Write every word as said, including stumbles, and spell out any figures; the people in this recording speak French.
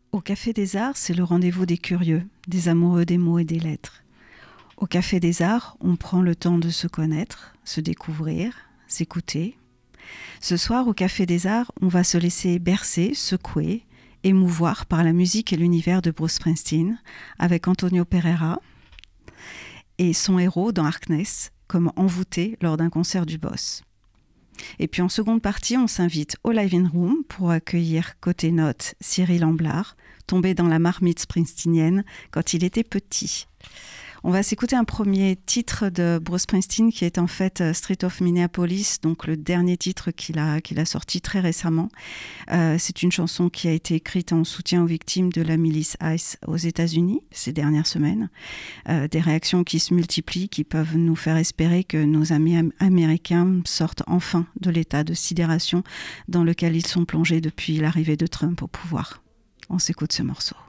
Au Café des Arts, c'est le rendez-vous des curieux, des amoureux des mots et des lettres. Au Café des Arts, on prend le temps de se connaître, se découvrir, s'écouter. Ce soir, au Café des Arts, on va se laisser bercer, secouer, émouvoir par la musique et l'univers de Bruce Springsteen, avec Antonio Pereira et son héros dans Harkness, comme envoûté lors d'un concert du Boss. Et puis en seconde partie, on s'invite au Live-In Room pour accueillir côté notes Cyril Amblard, tombé dans la marmite springsteenienne quand il était petit. On va s'écouter un premier titre de Bruce Springsteen qui est en fait Street of Minneapolis, donc le dernier titre qu'il a, qu'il a sorti très récemment. Euh, c'est une chanson qui a été écrite en soutien aux victimes de la milice ICE aux États-Unis ces dernières semaines. Euh, des réactions qui se multiplient, qui peuvent nous faire espérer que nos amis am- américains sortent enfin de l'état de sidération dans lequel ils sont plongés depuis l'arrivée de Trump au pouvoir. On s'écoute ce morceau.